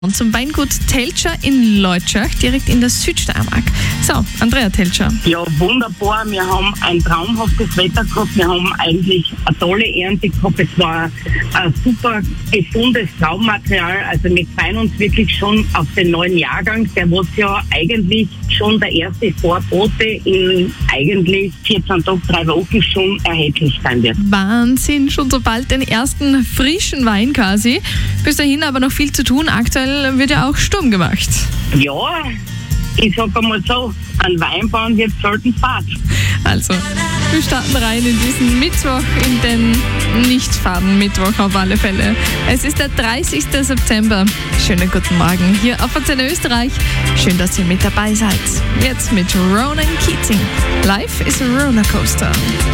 Und zum Weingut Telscher in Leutschach, direkt in der Südsteiermark. So, Andrea Telscher. Ja, wunderbar. Wir haben ein traumhaftes Wetter gehabt. Wir haben eigentlich eine tolle Ernte gehabt. Es war ein super gesundes Traubenmaterial. Also wir freuen uns wirklich schon auf den neuen Jahrgang, der was ja eigentlich schon der erste Vorbote in eigentlich 14 Tagen, 3 Wochen schon erhältlich sein wird. Wahnsinn, schon so bald den ersten frischen Wein quasi. Bis dahin aber noch viel zu tun. Aktuell wird ja auch Sturm gemacht. Ja, ich sag einmal so, an Weinbauern wird selten Fahrt. Also, wir starten rein in diesen Mittwoch, in den Nicht-Faden-Mittwoch auf alle Fälle. Es ist der 30. September. Schönen guten Morgen hier auf Antenne Österreich. Schön, dass ihr mit dabei seid. Jetzt mit Ronan Keating. Life is a Rollercoaster.